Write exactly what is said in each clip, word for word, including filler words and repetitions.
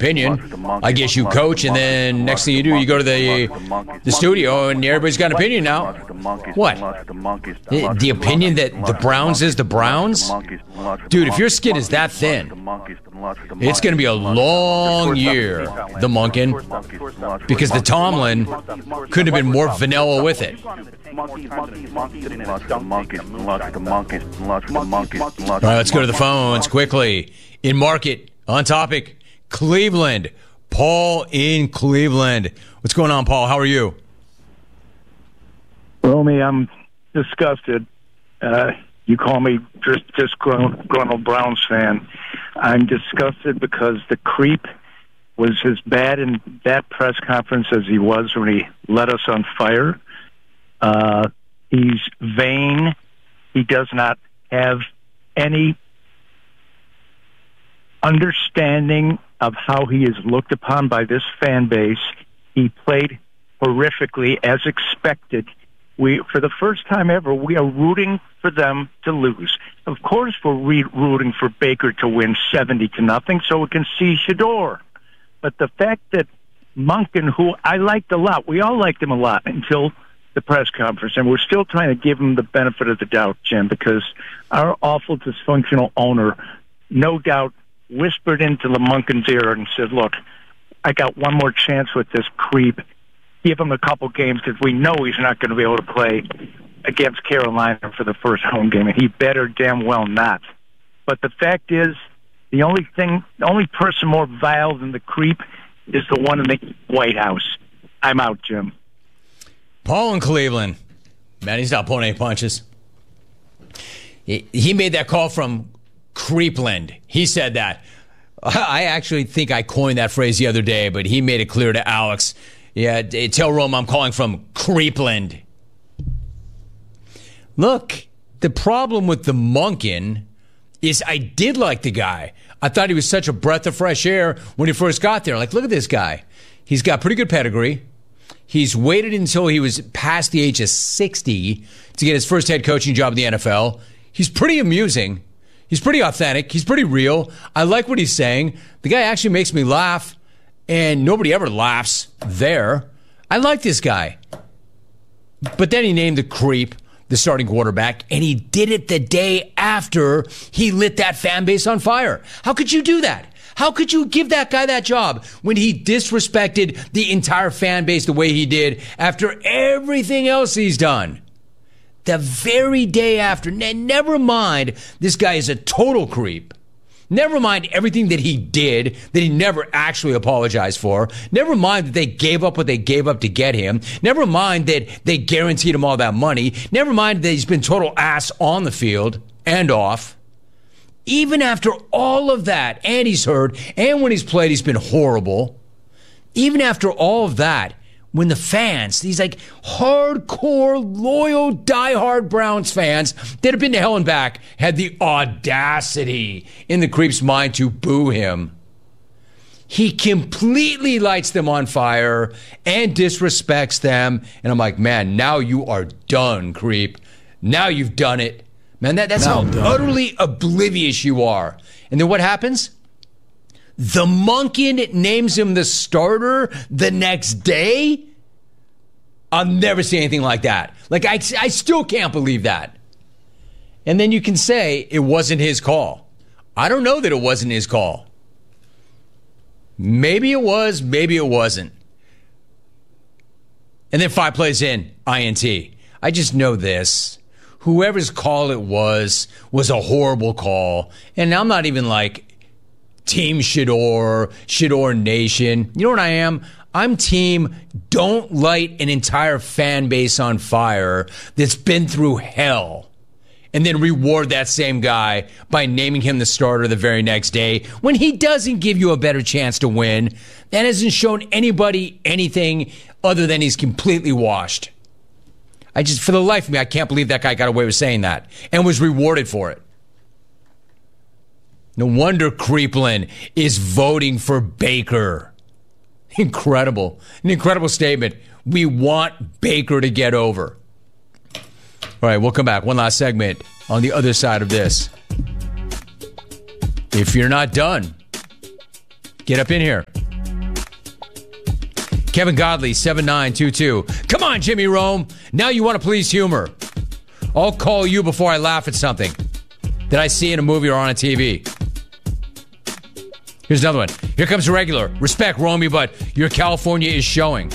opinion. I guess you coach, and then next thing you do, you go to the the studio, and everybody's got an opinion now. What? The, the opinion that the Browns is the Browns? Dude, if your skin is that thin, it's going to be a long year, the Monken, because the Tomlin couldn't have been more vanilla with it. All right, let's go to the phones quickly. In market, on topic, Cleveland. Paul in Cleveland. What's going on, Paul? How are you? Romy, I'm disgusted. Uh, you call me just just disgruntled Browns fan. I'm disgusted because the creep was as bad in that press conference as he was when he let us on fire. Uh, he's vain. He does not have any understanding of how he is looked upon by this fan base. He played horrifically, as expected. We, for the first time ever, we are rooting for them to lose. Of course, we're re- rooting for Baker to win seventy to nothing, so we can see Shador. But the fact that Monken, who I liked a lot, we all liked him a lot until the press conference, and we're still trying to give him the benefit of the doubt, Jim, because our awful dysfunctional owner, no doubt, whispered into the Monken's ear and said, look, I got one more chance with this creep. Give him a couple games because we know he's not going to be able to play against Carolina for the first home game, and he better damn well not. But the fact is, the only thing, the only person more vile than the creep is the one in the White House. I'm out, Jim. Paul in Cleveland. Man, he's not pulling any punches. He, he made that call from Creepland. He said that. I actually think I coined that phrase the other day, but he made it clear to Alex. Yeah, tell Rome I'm calling from Creepland. Look, the problem with the Monken is I did like the guy. I thought he was such a breath of fresh air when he first got there. Like, look at this guy. He's got pretty good pedigree. He's waited until he was past the age of sixty to get his first head coaching job in the N F L. He's pretty amusing. He's pretty authentic. He's pretty real. I like what he's saying. The guy actually makes me laugh, and nobody ever laughs there. I like this guy. But then he named the creep the starting quarterback, and he did it the day after he lit that fan base on fire. How could you do that? How could you give that guy that job when he disrespected the entire fan base the way he did after everything else he's done? The very day after, never mind, this guy is a total creep. Never mind everything that he did that he never actually apologized for. Never mind that they gave up what they gave up to get him. Never mind that they guaranteed him all that money. Never mind that he's been total ass on the field and off. Even after all of that, and he's hurt, and when he's played, he's been horrible. Even after all of that, when the fans, these like hardcore, loyal, diehard Browns fans that have been to hell and back, had the audacity in the creep's mind to boo him, he completely lights them on fire and disrespects them. And I'm like, man, now you are done, creep. Now you've done it. Man, that, that's now how done. Utterly oblivious you are. And then what happens? The Monken names him the starter the next day? I'll never see anything like that. Like, I, I still can't believe that. And then you can say it wasn't his call. I don't know that it wasn't his call. Maybe it was, maybe it wasn't. And then five plays in, I N T. I just know this. Whoever's call it was, was a horrible call. And I'm not even like Team Shador, Shador Nation. You know what I am? I'm team don't light an entire fan base on fire that's been through hell and then reward that same guy by naming him the starter the very next day when he doesn't give you a better chance to win and hasn't shown anybody anything other than he's completely washed. I just, for the life of me, I can't believe that guy got away with saying that and was rewarded for it. No wonder Creepland is voting for Baker. Incredible. An incredible statement. We want Baker to get over. All right, we'll come back. One last segment on the other side of this. If you're not done, Get up in here. Kevin Godley, seven nine two two. Come on, Jimmy Rome. Now you want to please humor. I'll call you before I laugh at something that I see in a movie or on a T V. Here's another one. Here comes a regular. Respect, Romey, but your California is showing.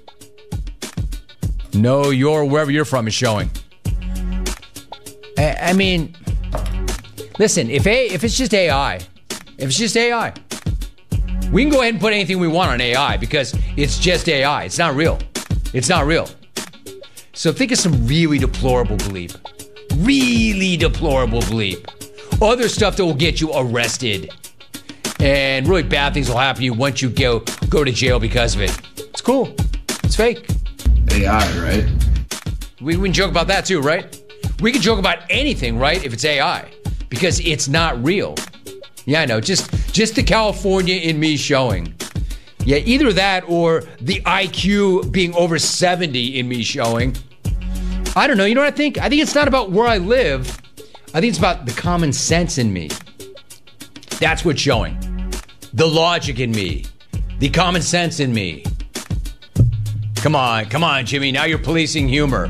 No, your wherever you're from is showing. I, I mean, listen, if a if it's just A I, if it's just A I, we can go ahead and put anything we want on A I because it's just A I. It's not real. It's not real. So think of some really deplorable bleep. Really deplorable bleep. Other stuff that will get you arrested. And really bad things will happen to you once you go, go to jail because of it. It's cool. It's fake. A I, right? We, we can joke about that too, right? We can joke about anything, right, if it's A I. Because it's not real. Yeah, I know. Just, just the California in me showing. Yeah, either that or the I Q being over seventy in me showing. I don't know. You know what I think? I think it's not about where I live. I think it's about the common sense in me. That's what's showing. The logic in me. The common sense in me. Come on. Come on, Jimmy. Now you're policing humor.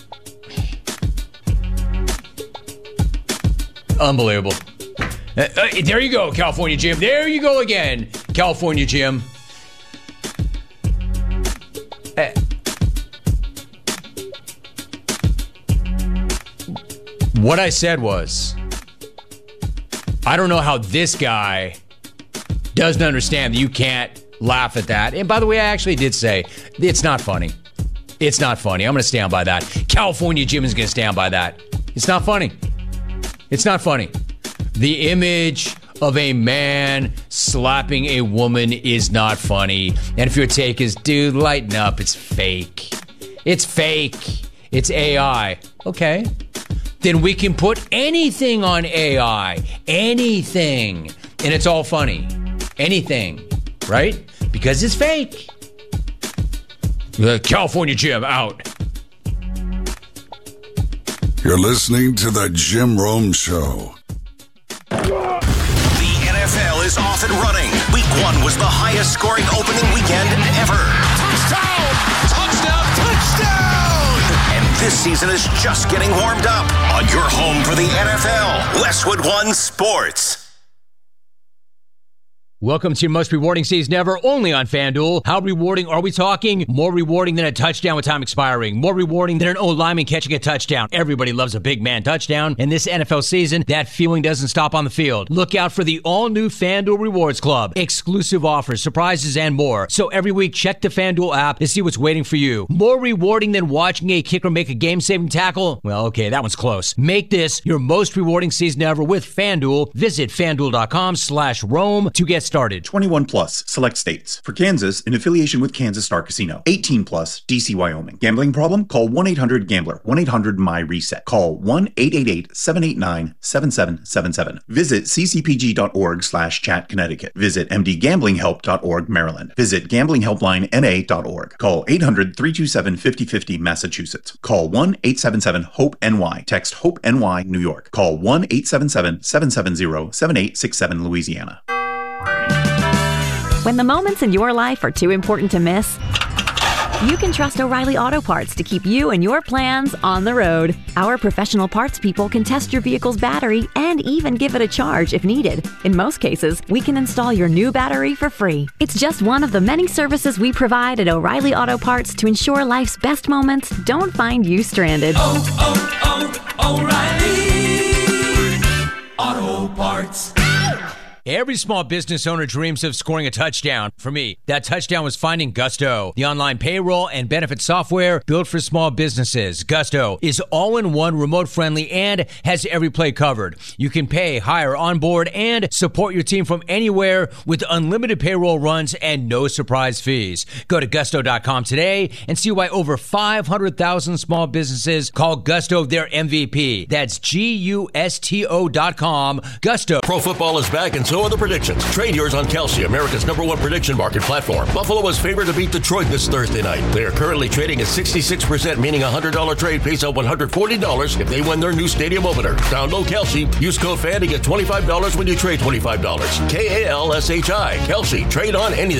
Unbelievable. Uh, uh, there you go, California Jim. There you go again, California Jim. Uh, what I said was, I don't know how this guy doesn't understand that you can't laugh at that. And by the way, I actually did say, it's not funny. It's not funny. I'm going to stand by that. California Jim is going to stand by that. It's not funny. It's not funny. The image of a man slapping a woman is not funny. And if your take is, dude, lighten up, it's fake. It's fake. It's A I. Okay. Then we can put anything on A I. Anything. And it's all funny. Anything. Right? Because it's fake. The California Jim out. You're listening to the Jim Rome Show. The N F L is off and running. Week one was the highest scoring opening weekend ever. Touchdown! Touchdown! Touchdown! And this season is just getting warmed up on your home for the N F L, Westwood One Sports. Welcome to your most rewarding season ever, only on FanDuel. How rewarding are we talking? More rewarding than a touchdown with time expiring. More rewarding than an O-lineman catching a touchdown. Everybody loves a big man touchdown. And this N F L season, that feeling doesn't stop on the field. Look out for the all-new FanDuel Rewards Club. Exclusive offers, surprises, and more. So every week, check the FanDuel app to see what's waiting for you. More rewarding than watching a kicker make a game-saving tackle? Well, okay, that one's close. Make this your most rewarding season ever with FanDuel. Visit FanDuel.com slash Rome to get started. twenty-one plus, select states. For Kansas, in affiliation with Kansas Star Casino. eighteen plus, D C, Wyoming. Gambling problem? Call one eight hundred gambler. one eight hundred my reset. Call one eight eight eight, seven eight nine, seven seven seven seven. Visit ccpg.org slash chat Connecticut. Visit mdgamblinghelp dot org Maryland. Visit gambling helpline n a dot org. Call eight hundred, three two seven, five oh five oh Massachusetts. Call one eight seven seven, hope N Y. Text HOPE-NY New York. Call one eight seven seven, seven seven zero, seven eight six seven Louisiana. When the moments in your life are too important to miss, you can trust O'Reilly Auto Parts to keep you and your plans on the road. Our professional parts people can test your vehicle's battery and even give it a charge if needed. In most cases, we can install your new battery for free. It's just one of the many services we provide at O'Reilly Auto Parts to ensure life's best moments don't find you stranded. Oh, oh, oh, O'Reilly Auto Parts. Every small business owner dreams of scoring a touchdown. For me, that touchdown was finding Gusto, the online payroll and benefit software built for small businesses. Gusto is all-in-one, remote-friendly, and has every play covered. You can pay, hire, onboard, and support your team from anywhere with unlimited payroll runs and no surprise fees. Go to gusto dot com today and see why over five hundred thousand small businesses call Gusto their M V P. That's G U S T O dot com. Gusto. Pro football is back and so are the predictions. Trade yours on Kalshi, America's number one prediction market platform. Buffalo is favored to beat Detroit this Thursday night. They are currently trading at sixty-six percent, meaning a one hundred dollars trade pays out one hundred forty dollars if they win their new stadium opener. Download Kalshi. Use code FAN to get twenty-five dollars when you trade twenty-five dollars. K A L S H I. Kalshi. Trade on anything.